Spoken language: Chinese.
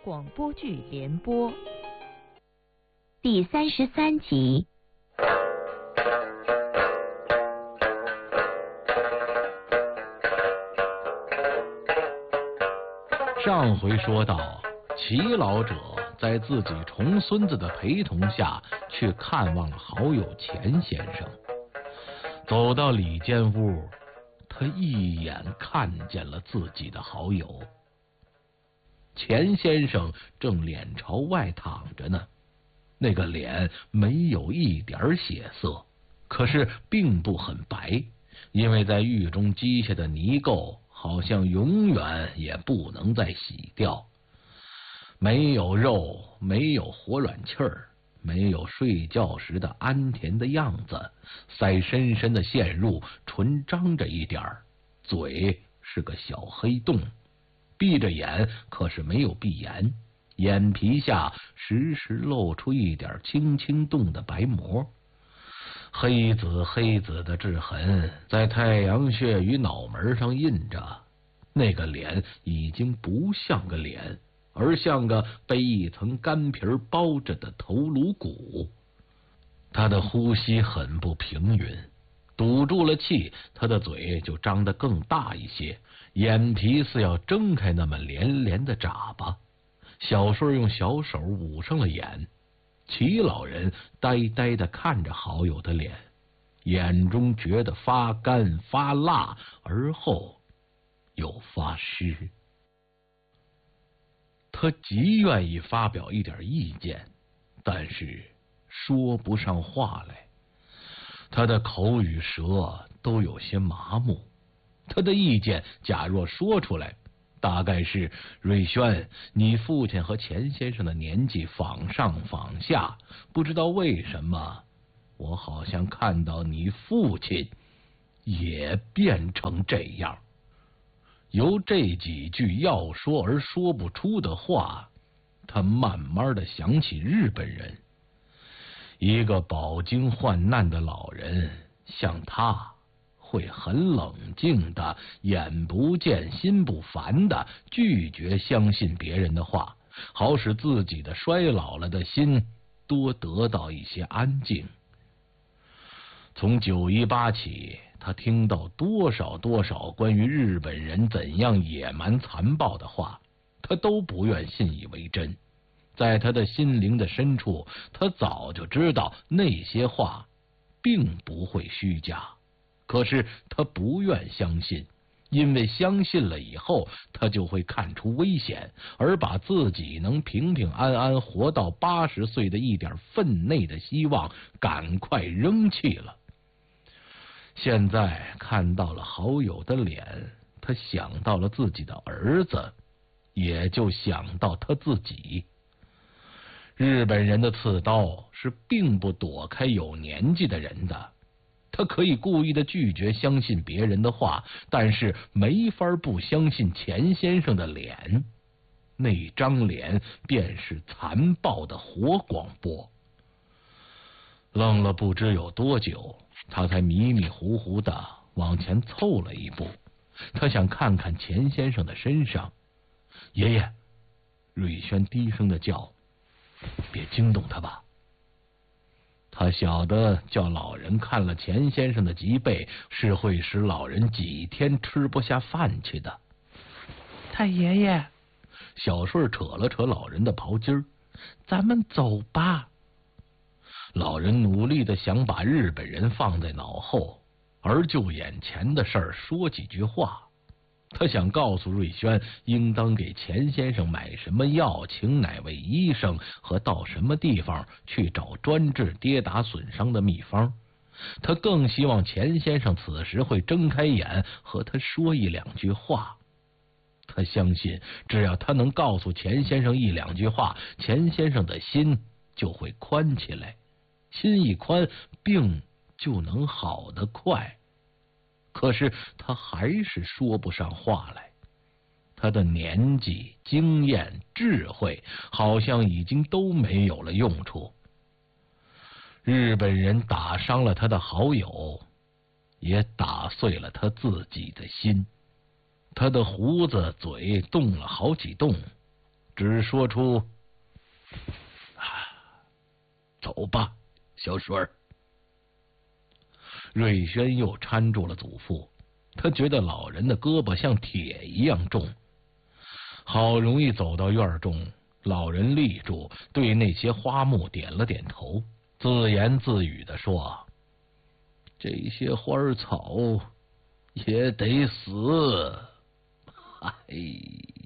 广播剧联播第33集。 上回说到，齐老者在自己重孙子的陪同下去看望了好友钱先生。走到里间屋，他一眼看见了自己的好友。钱先生正脸朝外躺着呢，那个脸没有一点血色，可是并不很白，因为在狱中积下的泥垢好像永远也不能再洗掉。没有肉，没有活软气儿，没有睡觉时的安甜的样子，腮深深的陷入，唇张着一点儿，嘴是个小黑洞，闭着眼可是没有闭眼，眼皮下时时露出一点轻轻动的白膜，黑紫的痣痕在太阳穴与脑门上印着。那个脸已经不像个脸，而像个被一层干皮包着的头颅骨。他的呼吸很不平匀，堵住了气，他的嘴就张得更大一些，眼皮似要睁开那么连连的眨巴。小顺用小手捂上了眼，齐老人呆呆地看着好友的脸，眼中觉得发干发辣，而后又发湿。他极愿意发表一点意见，但是说不上话来，他的口与舌都有些麻木。他的意见假若说出来，大概是：瑞轩，你父亲和钱先生的年纪仿上仿下，不知道为什么我好像看到你父亲也变成这样。由这几句要说而说不出的话，他慢慢的想起日本人。一个饱经患难的老人像他，会很冷静的，眼不见心不烦的拒绝相信别人的话，好使自己的衰老了的心多得到一些安静。从918起，他听到多少关于日本人怎样野蛮残暴的话，他都不愿信以为真。在他的心灵的深处，他早就知道那些话并不会虚假，可是他不愿相信，因为相信了以后，他就会看出危险，而把自己能平平安安活到80岁的一点分内的希望赶快扔弃了。现在看到了好友的脸，他想到了自己的儿子，也就想到他自己。日本人的刺刀是并不躲开有年纪的人的，他可以故意的拒绝相信别人的话，但是没法不相信钱先生的脸。那张脸便是残暴的活广播。愣了不知有多久，他才迷迷糊糊的往前凑了一步，他想看看钱先生的身上。爷爷，瑞轩低声的叫，别惊动他吧。他晓得叫老人看了钱先生的脊背，是会使老人几天吃不下饭去的。 太爷爷， 小顺扯了扯老人的袍襟， 咱们走吧。 老人努力的想把日本人放在脑后，而就眼前的事儿说几句话。他想告诉瑞轩应当给钱先生买什么药，请哪位医生，和到什么地方去找专治跌打损伤的秘方。他更希望钱先生此时会睁开眼和他说一两句话。他相信只要他能告诉钱先生一两句话，钱先生的心就会宽起来，心一宽，病就能好得快。可是他还是说不上话来，他的年纪、经验、智慧好像已经都没有了用处。日本人打伤了他的好友，也打碎了他自己的心。他的胡子、嘴动了好几动， 只说出：“走吧，小水儿。”瑞轩又搀住了祖父，他觉得老人的胳膊像铁一样重。好容易走到院中，老人立住，对那些花木点了点头，自言自语地说：“这些花草也得死。”哎。